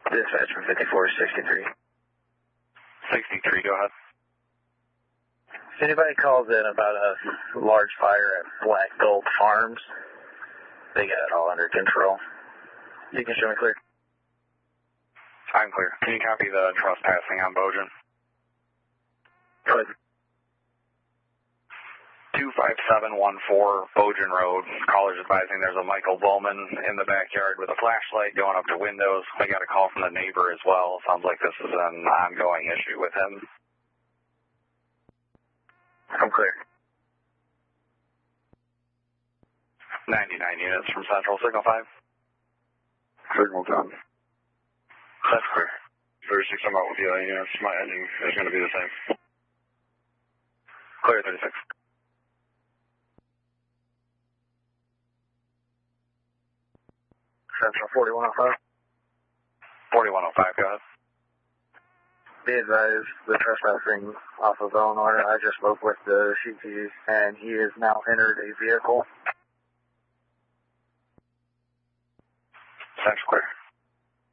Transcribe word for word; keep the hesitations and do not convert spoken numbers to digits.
Dispatch from fifty-four sixty-three. sixty-three, go ahead. If anybody calls in about a large fire at Black Gold Farms, they got it all under control. You can show me clear. I'm clear. Can you copy the trespassing on Bojan? Go ahead. two five seven one four Bojan Road. Caller's advising there's a Michael Bowman in the backyard with a flashlight going up to windows. I got a call from the neighbor as well. Sounds like this is an ongoing issue with him. I'm clear. ninety-nine units from Central, Signal five. Signal ten. That's clear. thirty-six, I'm out with you. Units. My ending is going to be the same. Clear, thirty-six. Central forty-one oh five. forty-one oh five, go ahead. Be advised, the trespassing off of Illinois, I just spoke with the C T, and he has now entered a vehicle. Central clear.